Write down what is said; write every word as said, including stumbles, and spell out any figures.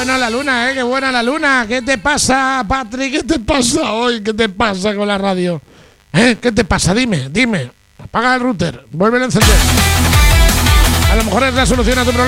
buena la luna, ¿eh? Qué buena la luna. ¿Qué te pasa, Patrick? ¿Qué te pasa hoy? ¿Qué te pasa con la radio? ¿Eh? ¿Qué te pasa? Dime, dime. Apaga el router. Vuelve a encender. A lo mejor es la solución a tu problema.